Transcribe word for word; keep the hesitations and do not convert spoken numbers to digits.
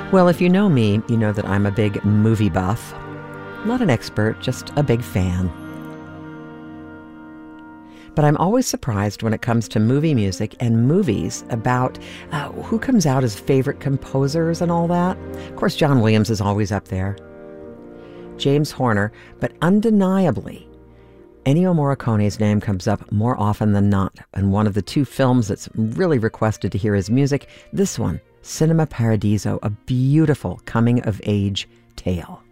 Well, if you know me, you know that I'm a big movie buff. Not an expert, just a big fan. But I'm always surprised when it comes to movie music and movies about uh, who comes out as favorite composers and all that. Of course, John Williams is always up there. James Horner, but undeniably, Ennio Morricone's name comes up more often than not. And one of the two films that's really requested to hear his music, this one, Cinema Paradiso, a beautiful coming-of-age tale.